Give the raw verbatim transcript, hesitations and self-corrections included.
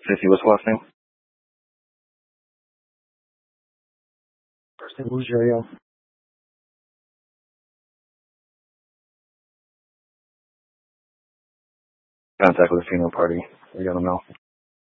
Sissy, what's the last name? First name Ruggiero. Contact with the female party. We got them now.